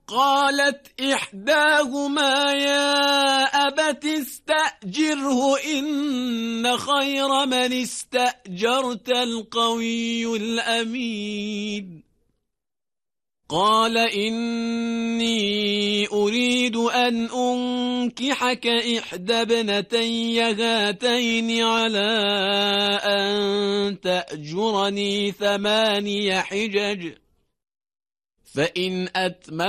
قالت إحداهما يا أبت استأجره إن خير من استأجرت القوي الأمين قال إني أريد أن أنكحك إحدى ابنتي هاتين على أن تأجرني 8 حجج فإن أتممت